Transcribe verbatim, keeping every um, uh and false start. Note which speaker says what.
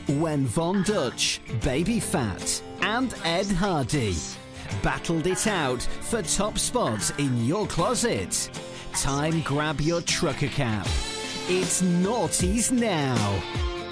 Speaker 1: When Von Dutch, Baby Fat and Ed Hardy battled it out for top spots in your closet, time grab your trucker cap. It's Naughties Now.